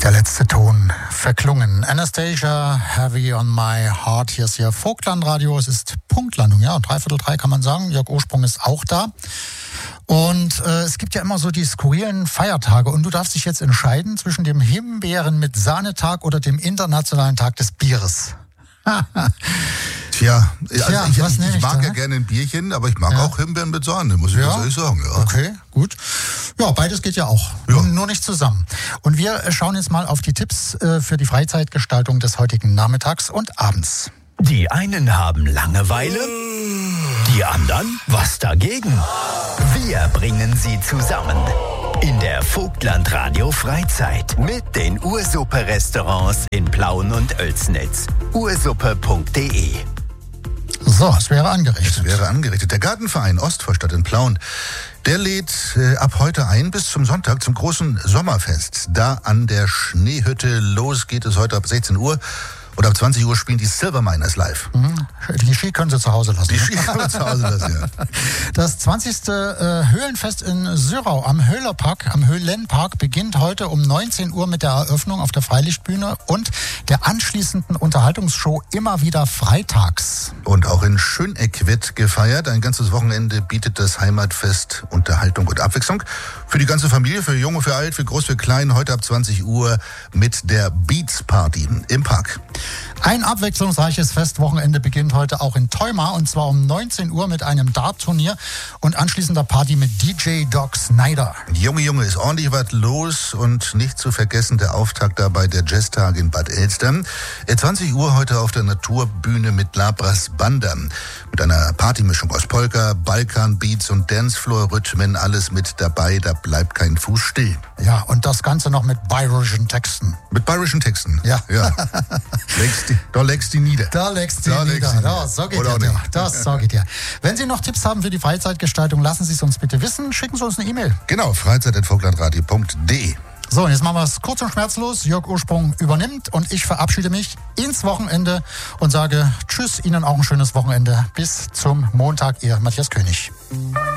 Der letzte Ton verklungen. Anastasia, Heavy on My Heart. Hier ist Ihr Vogtlandradio. Es ist Punktlandung, ja. 2:45 kann man sagen. Jörg Ursprung ist auch da. Und es gibt ja immer so die skurrilen Feiertage. Und du darfst dich jetzt entscheiden zwischen dem Himbeeren mit Sahnetag oder dem Internationalen Tag des Bieres. Tja, also ich mag da, ja gerne ein Bierchen, aber ich mag auch Himbeeren mit Sahne, muss ich ganz ehrlich sagen. Ja. Okay, gut. Ja, beides geht ja auch, nur nicht zusammen. Und wir schauen jetzt mal auf die Tipps für die Freizeitgestaltung des heutigen Nachmittags und Abends. Die einen haben Langeweile, die anderen was dagegen. Wir bringen sie zusammen in der Vogtlandradio Freizeit mit den Ursuppe-Restaurants in Plauen und Oelsnitz. ursuppe.de. So, es wäre angerichtet. Der Gartenverein Ostvorstadt in Plauen, der lädt ab heute ein bis zum Sonntag zum großen Sommerfest. Da an der Schneehütte. Los geht es heute ab 16 Uhr. Und ab 20 Uhr spielen die Silverminers live. Die Ski können Sie zu Hause lassen. Ja. Das 20. Höhlenfest in Syrau am Höhlenpark beginnt heute um 19 Uhr mit der Eröffnung auf der Freilichtbühne und der anschließenden Unterhaltungsshow immer wieder freitags. Und auch in Schöneck wird gefeiert. Ein ganzes Wochenende bietet das Heimatfest Unterhaltung und Abwechslung. Für die ganze Familie, für Junge, für Alt, für Groß, für Klein. Heute ab 20 Uhr mit der Beats Party im Park. Ein abwechslungsreiches Festwochenende beginnt heute auch in Theuma und zwar um 19 Uhr mit einem Dart-Turnier und anschließender Party mit DJ Doc Snyder. Junge, ist ordentlich was los und nicht zu vergessen der Auftakt dabei der Jazztag in Bad Elster. 20 Uhr heute auf der Naturbühne mit Labras Banda. Mit einer Partymischung aus Polka, Balkan-Beats und Dancefloor-Rhythmen, alles mit dabei, da bleibt kein Fuß still. Ja, und das Ganze noch mit bayerischen Texten. Mit bayerischen Texten? Ja. Da legst die nieder. Das sag ich dir. Wenn Sie noch Tipps haben für die Freizeitgestaltung, lassen Sie es uns bitte wissen. Schicken Sie uns eine E-Mail. Genau, freizeit@vogtlandradio.de. So, und jetzt machen wir es kurz und schmerzlos. Jörg Ursprung übernimmt und ich verabschiede mich ins Wochenende und sage Tschüss, Ihnen auch ein schönes Wochenende. Bis zum Montag, Ihr Matthias König.